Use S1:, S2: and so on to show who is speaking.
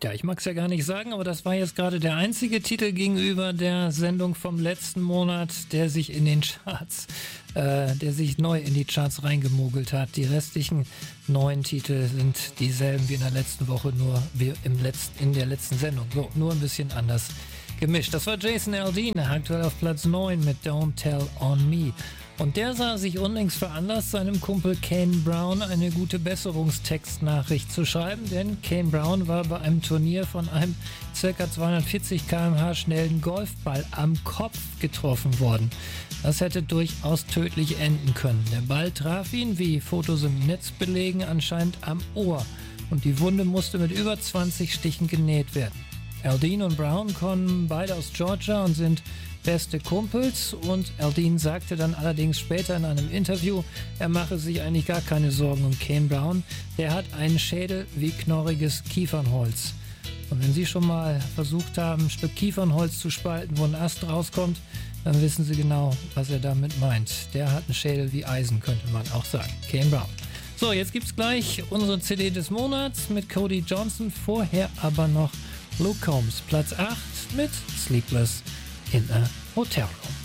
S1: Ja, ich mag es ja gar nicht sagen, aber das war jetzt gerade der einzige Titel gegenüber der Sendung vom letzten Monat, der sich in den Charts, der sich neu in die Charts reingemogelt hat. Die restlichen 9 Titel sind dieselben wie in der letzten Woche, nur wie in der letzten Sendung. So, nur ein bisschen anders gemischt. Das war Jason Aldean, aktuell auf Platz 9 mit Don't Tell on Me. Und der sah sich unlängst veranlasst, seinem Kumpel Kane Brown eine gute Besserungstextnachricht zu schreiben, denn Kane Brown war bei einem Turnier von einem ca. 240 km/h schnellen Golfball am Kopf getroffen worden. Das hätte durchaus tödlich enden können. Der Ball traf ihn, wie Fotos im Netz belegen, anscheinend am Ohr und die Wunde musste mit über 20 Stichen genäht werden. Aldean und Brown kommen beide aus Georgia und sind beste Kumpels, und Aldean sagte dann allerdings später in einem Interview, er mache sich eigentlich gar keine Sorgen um Kane Brown, der hat einen Schädel wie knorriges Kiefernholz. Und wenn Sie schon mal versucht haben, ein Stück Kiefernholz zu spalten, wo ein Ast rauskommt, dann wissen Sie genau, was er damit meint. Der hat einen Schädel wie Eisen, könnte man auch sagen. Kane Brown. So, jetzt gibt's gleich unsere CD des Monats mit Cody Johnson, vorher aber noch Luke Combs, Platz 8 mit Sleepless in a Hotel Room.